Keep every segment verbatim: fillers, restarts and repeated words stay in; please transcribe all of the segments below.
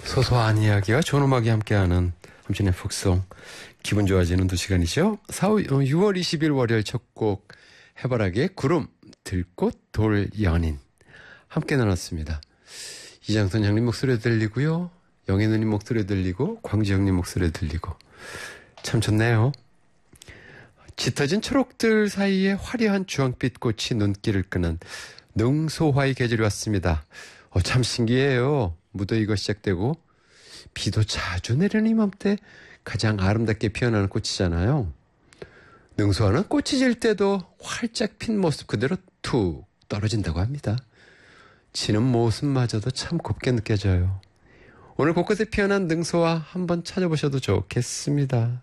소소한 이야기와 좋은 음악이 함께하는 함신의 푹송, 기분 좋아지는 두 시간이죠. 유월 이십일 월요일 첫 곡 해바라기의 구름, 들꽃, 돌, 연인 함께 나눴습니다. 이장선 형님 목소리 들리고요, 영애 누님 목소리 들리고, 광주 형님 목소리 들리고 참 좋네요. 짙어진 초록들 사이에 화려한 주황빛 꽃이 눈길을 끄는 능소화의 계절이 왔습니다. 어, 참 신기해요. 무더위가 시작되고 비도 자주 내리는 이맘때 가장 아름답게 피어나는 꽃이잖아요. 능소화는 꽃이 질 때도 활짝 핀 모습 그대로 툭 떨어진다고 합니다. 지는 모습마저도 참 곱게 느껴져요. 오늘 곳곳에 피어난 능소화 한번 찾아보셔도 좋겠습니다.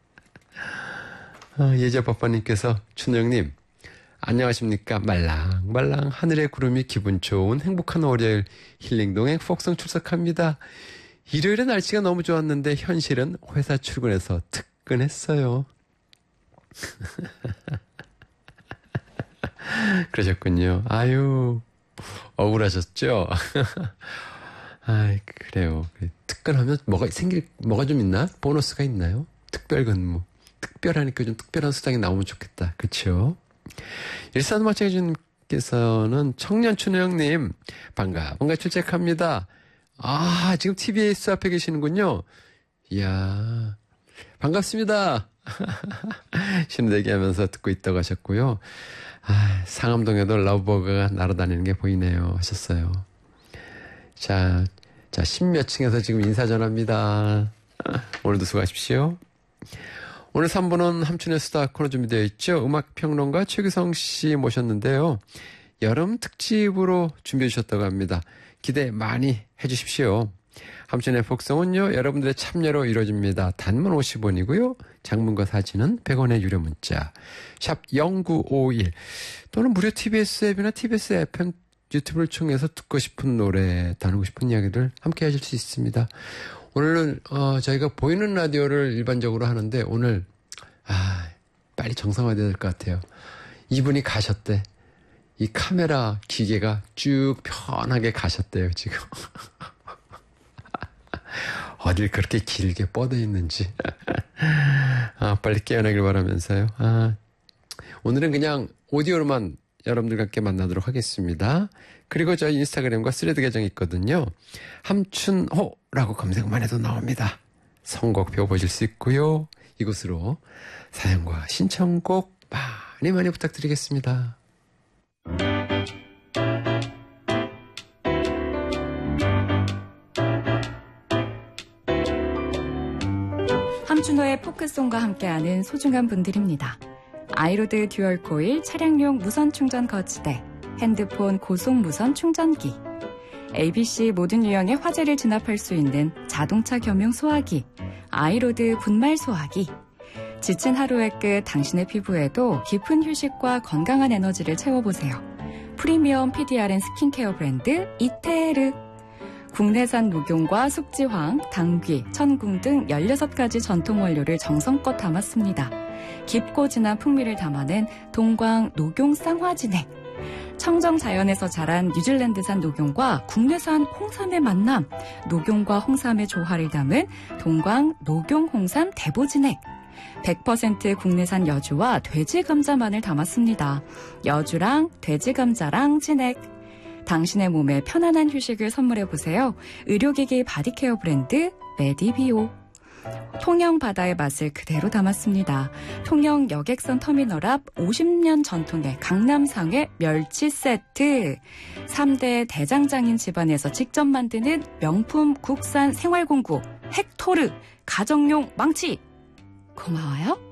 아, 예자빠빠님께서 춘영님 안녕하십니까. 말랑말랑 하늘의 구름이 기분 좋은 행복한 월요일 힐링동에 폭성 출석합니다. 일요일에 날씨가 너무 좋았는데 현실은 회사 출근해서 특근했어요. 그러셨군요. 아유, 억울하셨죠? 아, 그래요. 특근하면 뭐가 생길, 뭐가 좀 있나? 보너스가 있나요? 특별 근무. 특별하니까 좀 특별한 수당이 나오면 좋겠다. 그렇죠? 일산마차기준께서는 청년춘우형님 반가 반가 출첵합니다. 아, 지금 티비에스 앞에 계시는군요. 이야, 반갑습니다. 신호대기 하면서 듣고 있다고 하셨고요. 아, 상암동에도 러브버거가 날아다니는 게 보이네요 하셨어요. 자, 자, 십몇 층에서 지금 인사 전합니다. 오늘도 수고하십시오. 오늘 삼 부는 함춘의 수다 코너 준비되어 있죠. 음악평론가 최규성 씨 모셨는데요. 여름 특집으로 준비해 주셨다고 합니다. 기대 많이 해 주십시오. 함춘의 폭성은요, 여러분들의 참여로 이루어집니다. 단문 오십 원이고요. 장문과 사진은 백 원의 유료 문자. 샵 공구오일 또는 무료 티비에스 앱이나 티비에스 에프엠 유튜브를 통해서 듣고 싶은 노래, 나누고 싶은 이야기들 함께 하실 수 있습니다. 오늘은 어, 저희가 보이는 라디오를 일반적으로 하는데 오늘 아, 빨리 정상화돼야 될 것 같아요. 이분이 가셨대. 이 카메라 기계가 쭉 편하게 가셨대요 지금. 어딜 그렇게 길게 뻗어 있는지. 아, 빨리 깨어나길 바라면서요. 아, 오늘은 그냥 오디오로만 여러분들과 함께 만나도록 하겠습니다. 그리고 저희 인스타그램과 스레드 계정이 있거든요. 함춘호라고 검색만 해도 나옵니다. 선곡표 보실 수 있고요. 이곳으로 사연과 신청곡 많이 많이 부탁드리겠습니다. 함춘호의 포크송과 함께하는 소중한 분들입니다. 아이로드 듀얼 코일 차량용 무선 충전 거치대, 핸드폰 고속 무선 충전기, 에이비씨 모든 유형의 화재를 진압할 수 있는 자동차 겸용 소화기, 아이로드 분말 소화기, 지친 하루의 끝 당신의 피부에도 깊은 휴식과 건강한 에너지를 채워보세요. 프리미엄 피디알엔 스킨케어 브랜드 이테르, 국내산 녹용과 숙지황, 당귀, 천궁 등 열여섯 가지 전통 원료를 정성껏 담았습니다. 깊고 진한 풍미를 담아낸 동광 녹용 쌍화진액, 청정 자연에서 자란 뉴질랜드산 녹용과 국내산 홍삼의 만남, 녹용과 홍삼의 조화를 담은 동광 녹용 홍삼 대보진액, 백 퍼센트 국내산 여주와 돼지 감자만을 담았습니다. 여주랑 돼지 감자랑 진액, 당신의 몸에 편안한 휴식을 선물해보세요. 의료기기 바디케어 브랜드 메디비오, 통영 바다의 맛을 그대로 담았습니다. 통영 여객선 터미널 앞 오십 년 전통의 강남상회 멸치 세트, 삼 대 대장장인 집안에서 직접 만드는 명품 국산 생활공구 헥토르 가정용 망치, 고마워요.